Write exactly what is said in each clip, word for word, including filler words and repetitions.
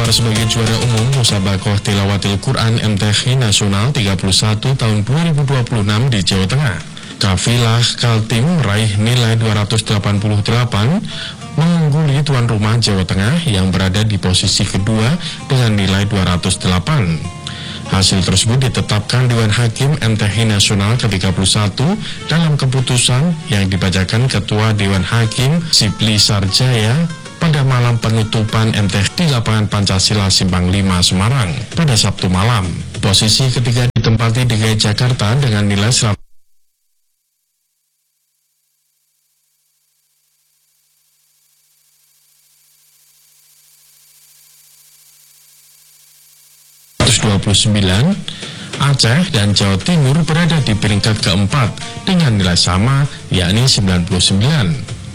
gelar sebagai juara umum Musabaqah Tilawatil Quran M T Q Nasional tiga puluh satu tahun dua ribu dua puluh enam di Jawa Tengah. Kafilah Kaltim meraih nilai dua ratus delapan puluh delapan, mengungguli tuan rumah Jawa Tengah yang berada di posisi kedua dengan nilai dua ratus delapan. Hasil tersebut ditetapkan Dewan Hakim M T Q Nasional ke tiga puluh satu dalam keputusan yang dibacakan Ketua Dewan Hakim Sipli Sarjaya pada malam penutupan M T Q di lapangan Pancasila Simpang lima Semarang pada Sabtu malam. Posisi ketiga ditempati D K I Jakarta dengan nilai seratus dua puluh sembilan. Aceh dan Jawa Timur berada di peringkat keempat dengan nilai sama, yakni sembilan puluh sembilan.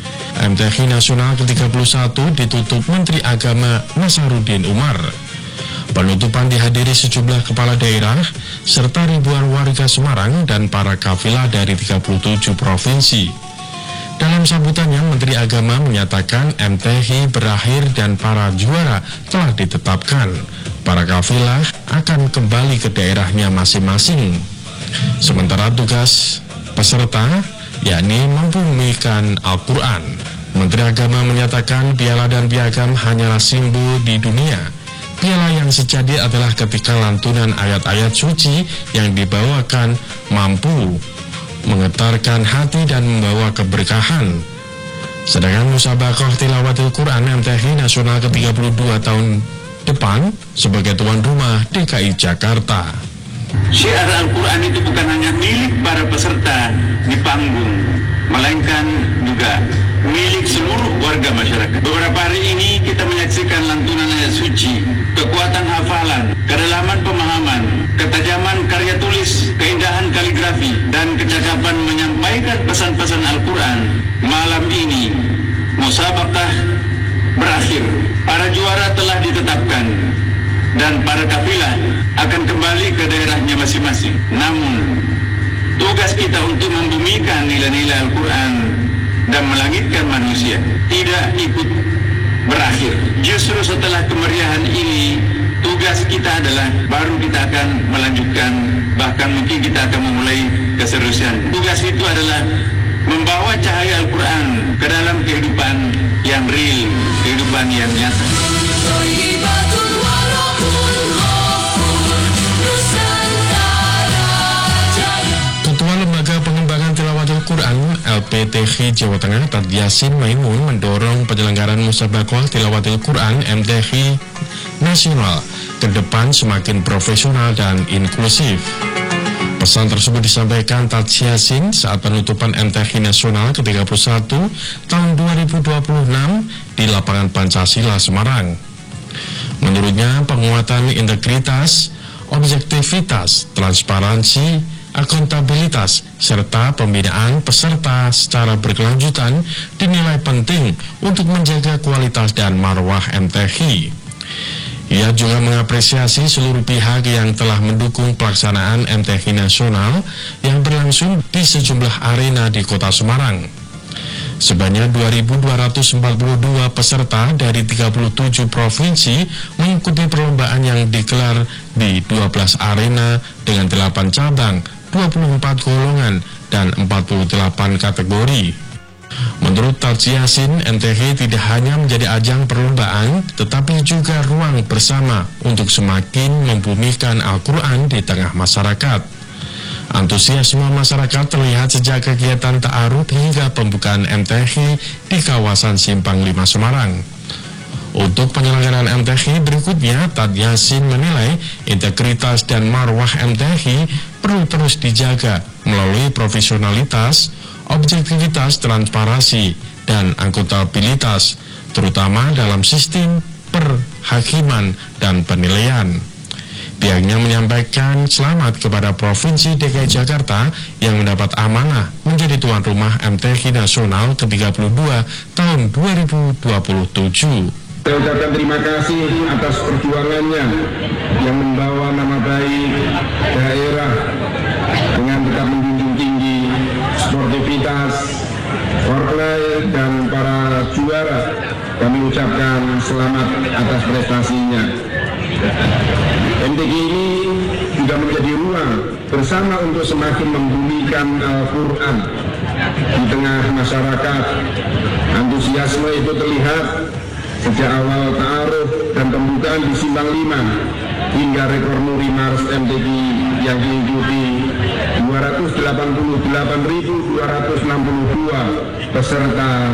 M T Q Nasional ke tiga puluh satu ditutup Menteri Agama Nasaruddin Umar. Penutupan dihadiri sejumlah kepala daerah serta ribuan warga Semarang dan para kafilah dari tiga puluh tujuh provinsi. Dalam sambutannya, Menteri Agama menyatakan M T Q berakhir dan para juara telah ditetapkan. Para kafilah akan kembali ke daerahnya masing-masing. Sementara tugas peserta yakni membumikan Al-Quran. Menteri Agama menyatakan piala dan piagam hanyalah simbol di dunia. Piala yang sejati adalah ketika lantunan ayat-ayat suci yang dibawakan mampu menggetarkan hati dan membawa keberkahan. Sedangkan Musabaqah Tilawatil Quran M T Q Nasional ke tiga puluh dua tahun depan sebagai tuan rumah D K I Jakarta. Syiar Al-Quran itu bukan hanya milik para peserta di panggung, melainkan juga milik seluruh warga masyarakat. Beberapa hari ini kita menyaksikan lantunan ayat suci, kekuatan hafalan, kedalaman pemahaman, ketajaman karya tulis, keindahan kaligrafi, dan kecakapan menyampaikan pesan-pesan Al-Quran. Malam ini, musabaqah berakhir. Para juara telah ditetapkan dan para kafilah akan kembali ke daerahnya masing-masing. Namun, tugas kita untuk membumikan nilai-nilai Al-Quran dan melangitkan manusia tidak ikut berakhir. Justru setelah kemeriahan ini, tugas kita adalah baru kita akan melanjutkan, bahkan mungkin kita akan memulai keseriusan. Tugas itu adalah membawa cahaya Al-Quran ke dalam kehidupan yang real, kehidupan yang nyata. Ketua Lembaga Pengembangan Tilawatil Quran L P T Q Jawa Tengah Tad Yasin Maimun mendorong penyelenggaraan Musabaqah Tilawatil Quran M T Q Nasional ke depan semakin profesional dan inklusif. Pesan tersebut disampaikan Tad Yasin saat penutupan M T Q Nasional ke tiga puluh satu tahun dua ribu dua puluh enam di lapangan Pancasila Semarang. Menurutnya, penguatan integritas, objektivitas, transparansi, akuntabilitas, serta pembinaan peserta secara berkelanjutan dinilai penting untuk menjaga kualitas dan marwah M T Q. Ia juga mengapresiasi seluruh pihak yang telah mendukung pelaksanaan M T Q Nasional yang berlangsung di sejumlah arena di kota Semarang. Sebanyak dua ribu dua ratus empat puluh dua peserta dari tiga puluh tujuh provinsi mengikuti perlombaan yang digelar di dua belas arena dengan delapan cabang, dua puluh empat golongan, dan empat puluh delapan kategori. Menurut Tad Yasin, M T Q tidak hanya menjadi ajang perlombaan, tetapi juga ruang bersama untuk semakin membumikan Al-Quran di tengah masyarakat. Antusiasme masyarakat terlihat sejak kegiatan ta'aruf hingga pembukaan M T Q di kawasan Simpang lima Semarang. Untuk penyelenggaraan M T Q berikutnya, Tad Yasin menilai integritas dan marwah M T Q perlu terus dijaga melalui profesionalitas, objektivitas, transparansi, dan akuntabilitas, terutama dalam sistem perhakiman dan penilaian. Pihaknya menyampaikan selamat kepada Provinsi D K I Jakarta yang mendapat amanah menjadi tuan rumah M T Q Nasional ke tiga puluh dua tahun dua ribu dua puluh tujuh. Saya ucapkan terima kasih atas perjuangannya yang membawa nama baik daerah dengan tetap menjunjung tinggi sportivitas, foreplay, dan para juara. Kami ucapkan selamat atas prestasinya. M T Q ini juga menjadi ruang bersama untuk semakin membumikan Al-Quran di tengah masyarakat. Antusiasme itu terlihat sejak awal ta'aruf dan pembukaan di Simpang lima hingga rekor Nuri Mars M T Q yang diikuti dua ratus delapan puluh delapan ribu dua ratus enam puluh dua peserta